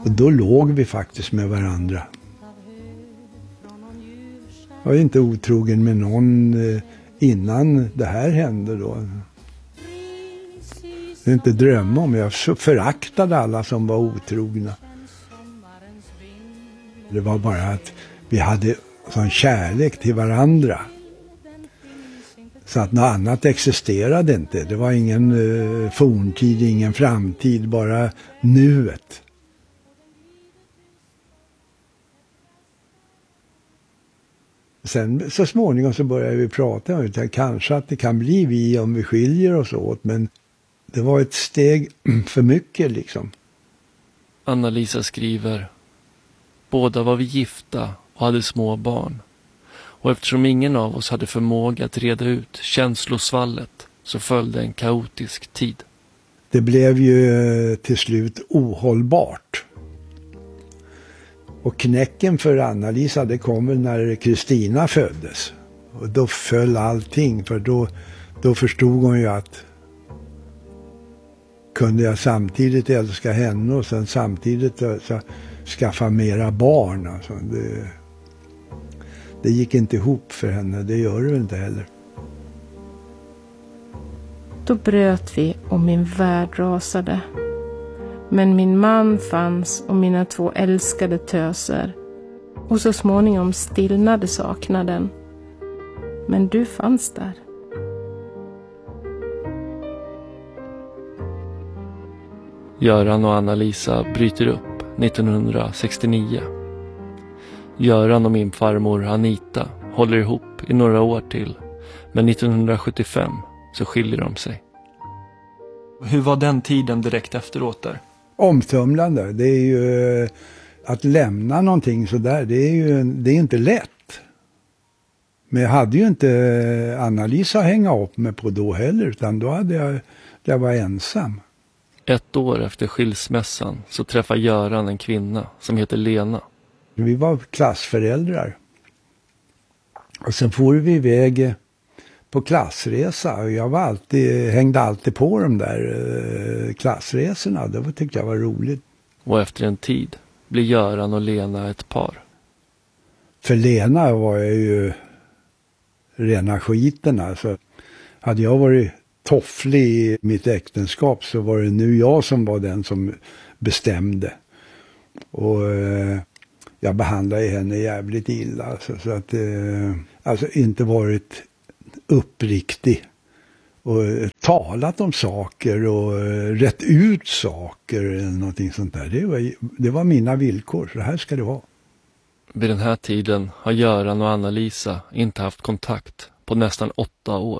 Och då låg vi faktiskt med varandra. Jag var inte otrogen med någon innan det här hände då. Det är inte drömma om. Jag föraktade alla som var otrogna. Det var bara att vi hade sån kärlek till varandra. Så att något annat existerade inte. Det var ingen forntid, ingen framtid, bara nuet. Sen så småningom så började vi prata om det. Kanske att det kan bli vi om vi skiljer oss åt. Men det var ett steg för mycket liksom. Anna-Lisa skriver: båda var vi gifta och hade små barn. Och eftersom ingen av oss hade förmåga att reda ut känslosvallet så följde en kaotisk tid. Det blev ju till slut ohållbart. Och knäcken för Anna-Lisa, det kom väl när Kristina föddes. Och då föll allting, för då förstod hon ju att kunde jag samtidigt älska henne och sen samtidigt så skaffa mera barn. Alltså det gick inte ihop för henne, det gör det inte heller. Då bröt vi och min värld rasade. Men min man fanns och mina 2 älskade töser. Och så småningom stillnade saknaden. Men du fanns där. Göran och Anna-Lisa bryter upp 1969. Göran och min farmor Anita håller ihop i några år till. Men 1975 så skiljer de sig. Hur var den tiden direkt efteråt där? Omtumlande. Det är ju att lämna någonting så där. Det är inte lätt. Men jag hade ju inte Anna-Lisa hänga upp mig på då heller. Utan då hade jag var ensam. 1 år efter skilsmässan så träffar Göran en kvinna som heter Lena. Vi var klassföräldrar. Och sen får vi iväg på klassresa. Och jag hängde alltid på de där klassresorna. Det tyckte jag var roligt. Och efter en tid blir Göran och Lena ett par. För Lena var jag ju rena skiten. Alltså, hade jag varit tofflig i mitt äktenskap så var det nu jag som var den som bestämde. Och jag behandlade henne jävligt illa. Så att alltså inte varit uppriktig. Och talat om saker och rätt ut saker eller någonting sånt där. Det var mina villkor, så här ska det vara. Vid den här tiden har Göran och Anna-Lisa inte haft kontakt på nästan 8 år.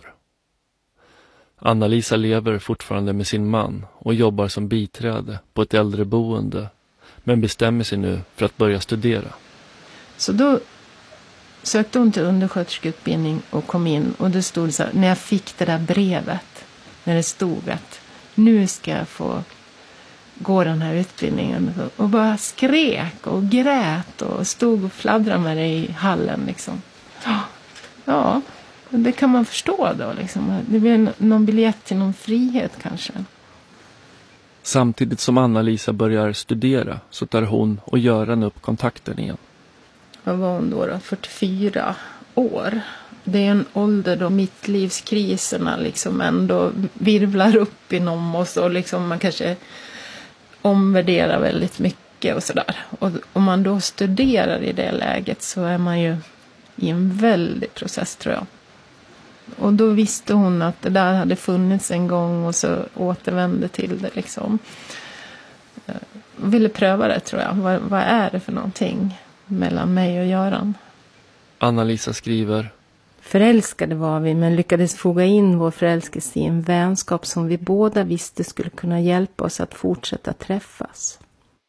Anna-Lisa lever fortfarande med sin man och jobbar som biträde på ett äldreboende, men bestämmer sig nu för att börja studera. Så då sökte hon till undersköterskeutbildning och kom in, och det stod så här, när jag fick det där brevet, när det stod att nu ska jag få gå den här utbildningen, och bara skrek och grät och stod och fladdrade med det i hallen liksom. Ja, det kan man förstå då liksom. Det blir någon biljett till någon frihet kanske. Samtidigt som Anna-Lisa börjar studera så tar hon och Göran upp kontakten igen. Vad var hon då? 44 år. Det är en ålder då mittlivskriserna liksom ändå virvlar upp inom oss, och liksom man kanske omvärderar väldigt mycket och sådär. Och om man då studerar i det läget så är man ju i en väldig process, tror jag. Och då visste hon att det där hade funnits en gång och så återvände till det liksom. Ville pröva det, tror jag. Vad är det för någonting mellan mig och Göran? Anna-Lisa skriver: förälskade var vi, men lyckades foga in vår förälskelse i en vänskap som vi båda visste skulle kunna hjälpa oss att fortsätta träffas.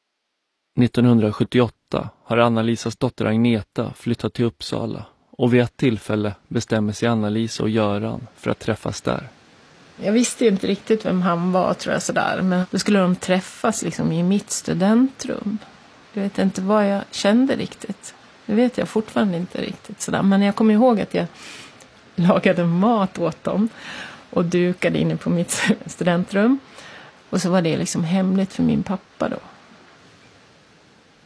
1978 har Anna-Lisas dotter Agneta flyttat till Uppsala, och vid ett tillfälle bestämmer sig Anna-Lisa och Göran för att träffas där. Jag visste ju inte riktigt vem han var, tror jag, sådär. Men då skulle de träffas liksom i mitt studentrum. Jag vet inte vad jag kände riktigt. Det vet jag fortfarande inte riktigt sådär. Men jag kommer ihåg att jag lagade mat åt dem och dukade inne på mitt studentrum. Och så var det liksom hemligt för min pappa då.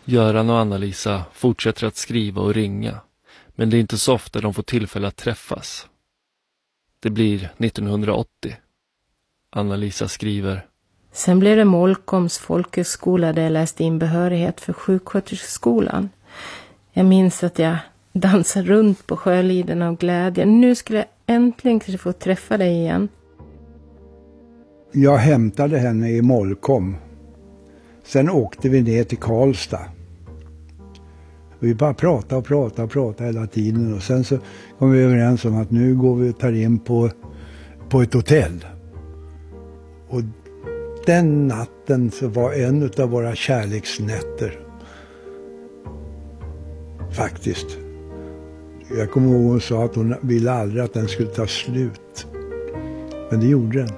Göran och Anna-Lisa fortsätter att skriva och ringa, men det är inte så ofta de får tillfälle att träffas. Det blir 1980. Anna-Lisa skriver: Sen blev det Molkoms folkhögskola där jag läste in behörighet för sjuksköterskeskolan. Jag minns att jag dansade runt på Sjöliden av glädje. Nu skulle jag äntligen kanske få träffa dig igen. Jag hämtade henne i Molkom. Sen åkte vi ner till Karlstad. Vi bara pratade hela tiden. Och sen så kom vi överens om att nu går vi och tar in på ett hotell. Och den natten så var en av våra kärleksnätter. Faktiskt. Jag kommer ihåg hon sa att hon ville aldrig att den skulle ta slut. Men det gjorde den.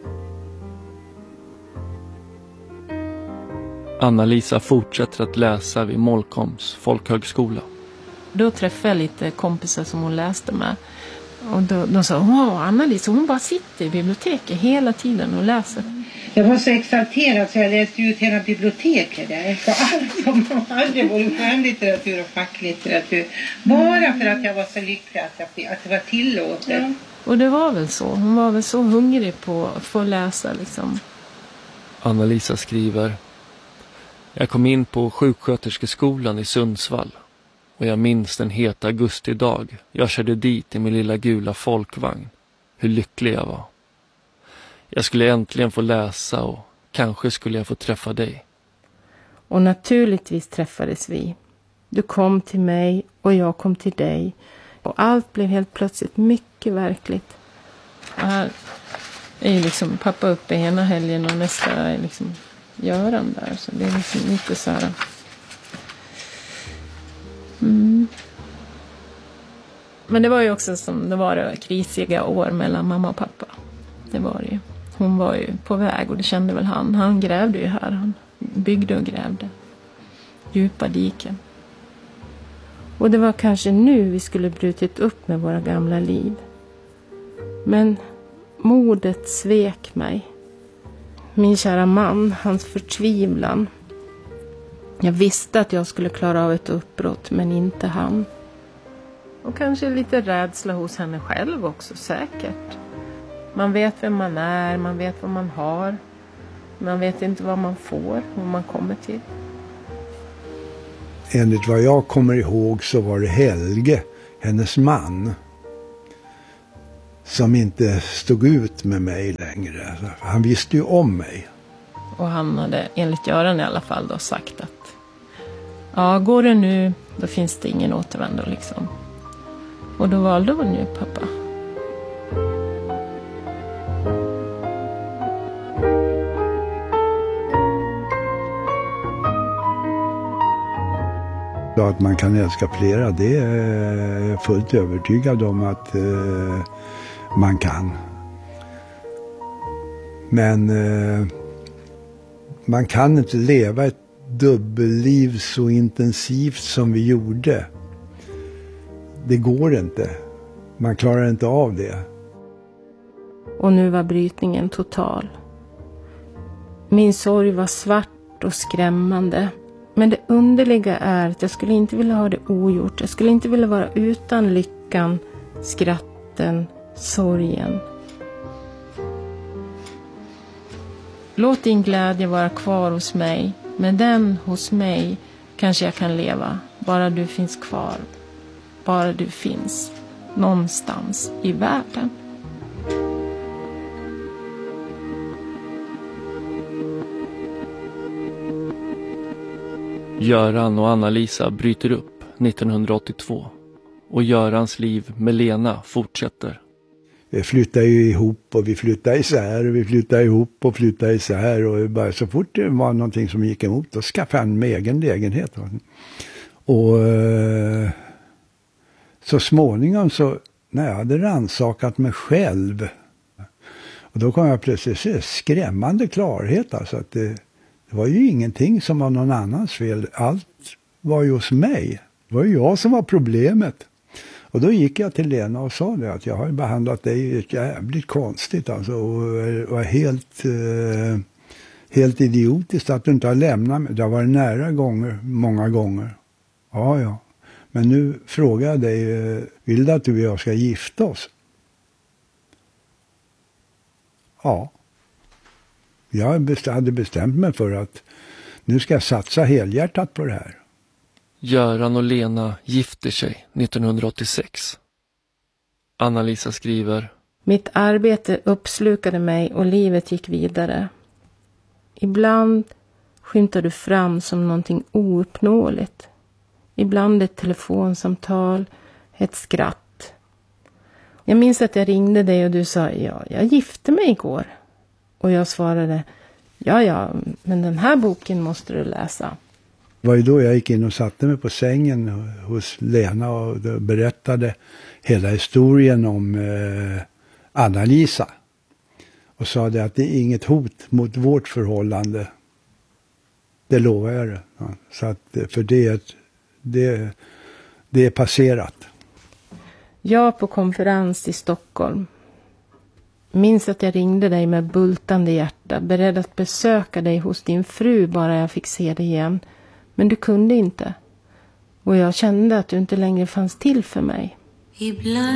Anna-Lisa fortsätter att läsa vid Molkoms folkhögskola. Då träffade jag lite kompisar som hon läste med. Och de sa, Anna-Lisa, hon bara sitter i biblioteket hela tiden och läser. Jag var så exalterad så jag läste ut hela biblioteket där. För allt som hade både skönlitteratur och facklitteratur. Bara för att jag var så lycklig att det var tillåtet. Ja. Och det var väl så. Hon var väl så hungrig på att få läsa liksom. Anna-Lisa skriver: Jag kom in på sjuksköterskeskolan i Sundsvall. Och jag minns den heta augustidag. Jag körde dit i min lilla gula folkvagn. Hur lycklig jag var. Jag skulle äntligen få läsa och kanske skulle jag få träffa dig. Och naturligtvis träffades vi. Du kom till mig och jag kom till dig. Och allt blev helt plötsligt mycket verkligt. Och här är ju liksom pappa uppe ena helgen och nästa är liksom Göran där. Så det är liksom lite så här. Men det var ju också som det var krisiga år mellan mamma och pappa. Det var det ju. Hon var ju på väg och det kände väl han. Han grävde ju här. Han byggde och grävde. Djupa diken. Och det var kanske nu vi skulle brutit upp med våra gamla liv. Men modet svek mig. Min kära man, hans förtvivlan. Jag visste att jag skulle klara av ett uppbrott, men inte han. Och kanske lite rädsla hos henne själv också, säkert. Man vet vem man är, man vet vad man har. Man vet inte vad man får, vad man kommer till. Enligt vad jag kommer ihåg så var det Helge, hennes man, som inte stod ut med mig längre. Han visste ju om mig. Och han hade, enligt Göran i alla fall, då sagt att ja, går det nu, då finns det ingen återvändo liksom. Och då valde hon ju pappa. Att man kan älska flera, det är jag fullt övertygad om att man kan. Men man kan inte leva ett dubbelliv så intensivt som vi gjorde. Det går inte. Man klarar inte av det. Och nu var brytningen total. Min sorg var svart och skrämmande. Men det underliga är att jag skulle inte vilja ha det ogjort. Jag skulle inte vilja vara utan lyckan, skratten, sorgen. Låt din glädje vara kvar hos mig. Med den hos mig kanske jag kan leva. Bara du finns kvar. Bara du finns någonstans i världen. Göran och Anna-Lisa bryter upp 1982 och Görans liv med Lena fortsätter. Vi flyttar ju ihop och vi flyttar isär och vi flyttar ihop och flyttar isär och bara så fort det var någonting som gick emot då skaffade han med egen lägenhet. Och så småningom så när jag hade rannsakat mig själv och då kom jag plötsligt se skrämmande klarhet alltså att det var ju ingenting som var någon annans fel. Allt var ju hos mig. Det var ju jag som var problemet. Och då gick jag till Lena och sa det att jag har behandlat dig jävligt konstigt alltså och helt helt idiotiskt att du inte har lämnat mig. Det har varit nära gånger, många gånger. Ja. Men nu frågar jag dig, vill du att du och jag ska gifta oss? Ja. Jag hade bestämt mig för att nu ska jag satsa helhjärtat på det här. Göran och Lena gifter sig 1986. Anna-Lisa skriver: Mitt arbete uppslukade mig och livet gick vidare. Ibland skymtar du fram som någonting ouppnåeligt. Ibland ett telefonsamtal, ett skratt. Jag minns att jag ringde dig och du sa, ja, jag gifte mig igår. Och jag svarade, ja, men den här boken måste du läsa. Det var ju då jag gick in och satte mig på sängen hos Lena och berättade hela historien om Anna-Lisa. Och sa det att det är inget hot mot vårt förhållande. Det lovar jag det. Ja, så att, för det är passerat. Jag på konferens i Stockholm. Minns att jag ringde dig med bultande hjärta. Beredd att besöka dig hos din fru bara jag fick se dig igen. Men du kunde inte. Och jag kände att du inte längre fanns till för mig. Ibland